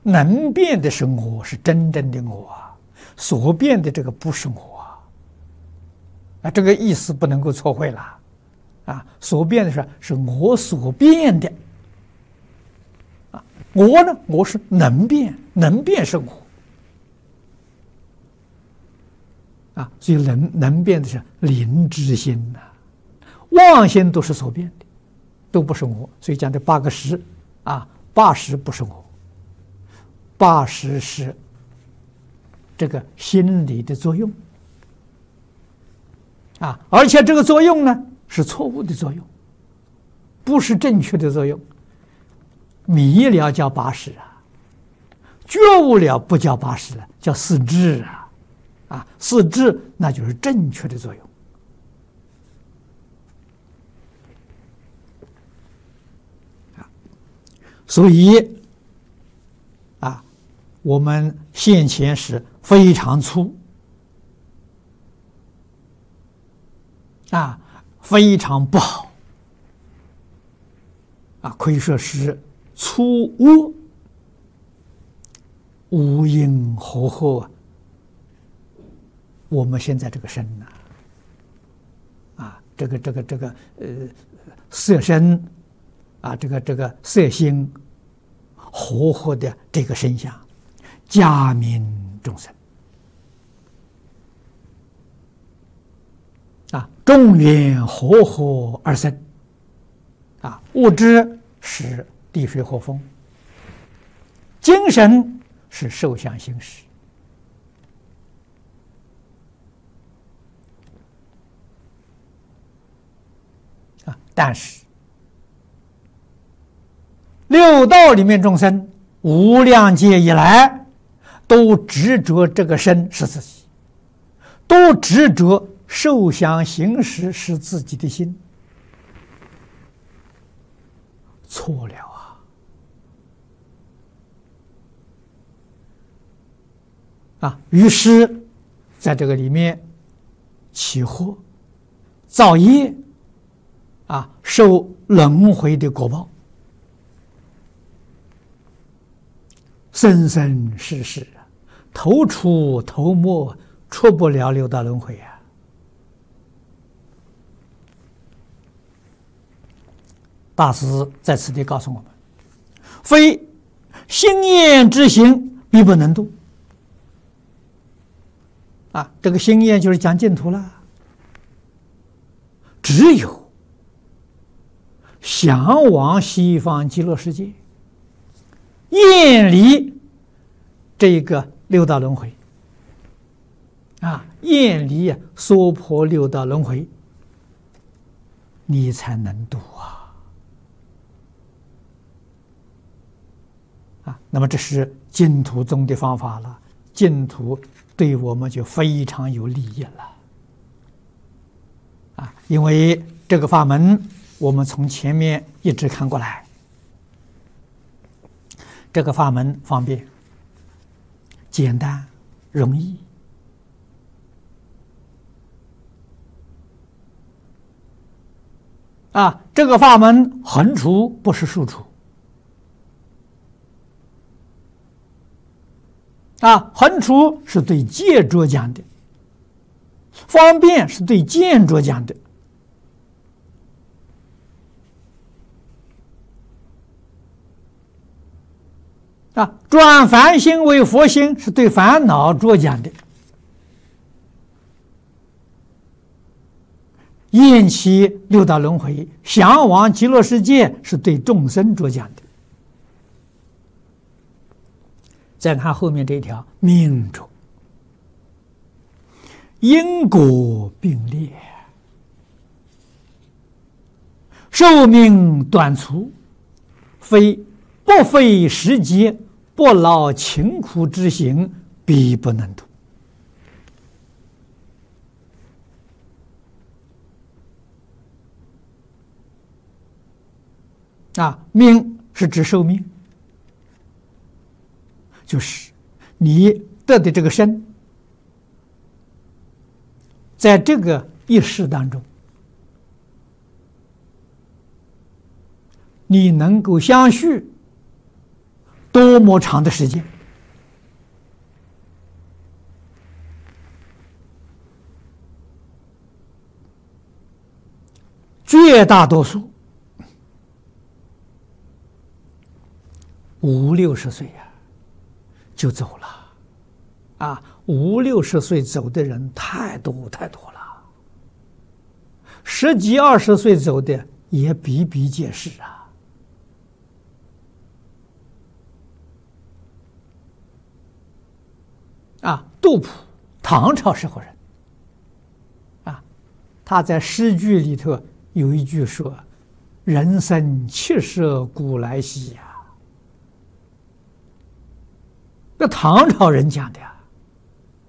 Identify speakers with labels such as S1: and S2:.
S1: 能变的是我，是真正的我啊，所变的这个不是我啊，这个意思不能够错会了啊。所变的是我所变的啊，我呢，我是能变，能变是我啊，所以能变的是灵知心呐，妄心都是所变的，都不是我。所以讲这八个识啊，80不是我，80是这个心理的作用啊，而且这个作用呢是错误的作用，不是正确的作用。迷了叫80啊，觉悟了不叫80了，叫四智啊。啊，四智那就是正确的作用啊，所以啊，我们现前是非常粗啊，非常不好啊，可以说是粗恶无因合合啊。我们现在这个身呐，啊，这个色身啊，这个色心合合的这个身相，加名众生啊，众缘和合而生啊，物质是地水火风，精神是受想行识。但是六道里面众生无量劫以来都执着这个身是自己，都执着受想行识是自己的心，错了啊！于是在这个里面起惑造业啊，受轮回的果报，生生世世头出头没，出不了六道轮回啊！大师在此地告诉我们：非心念之行，必不能度。啊，这个心念就是讲净土了，只有向往西方极乐世界，厌离这个六道轮回啊，厌离娑婆六道轮回，你才能度啊！那么这是净土宗的方法了，净土对我们就非常有利益了啊！因为这个法门，我们从前面一直看过来，这个法门方便、简单、容易啊！这个法门横除不是竖除啊，横除是对戒着讲的，方便是对见着讲的。啊，转凡心为佛心是对烦恼着讲的，厌弃六道轮回，向往极乐世界是对众生着讲的。再看后面这一条，命中因果并列，寿命短促，不费时节，不劳勤苦之行，必不能度。啊，命是指寿命，就是你得的这个身，在这个一世当中，你能够相续多么长的时间？绝大多数50、60岁呀，就走了，啊，50、60岁走的人太多太多了，10几、20岁走的也比比皆是杜甫，唐朝时候人，他在诗句里头有一句说：“人生70古来稀呀。”这唐朝人讲的呀。